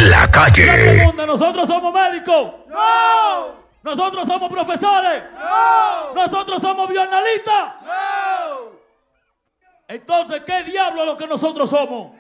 la calle. La pregunta, ¿nosotros somos médicos? ¡No! ¿Nosotros somos profesores? ¡No! ¿Nosotros somos bioanalistas? ¡No! Entonces, ¿qué diablo es lo que nosotros somos?